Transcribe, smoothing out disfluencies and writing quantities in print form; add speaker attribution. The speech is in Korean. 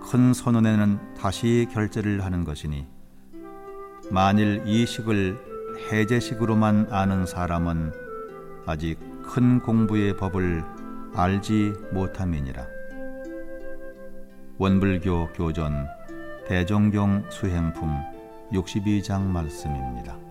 Speaker 1: 큰 선원에는 다시 결제를 하는 것이니 만일 이 식을 해제식으로만 아는 사람은 아직 큰 공부의 법을 알지 못함이니라. 원불교 교전 대종경 수행품 62장 말씀입니다.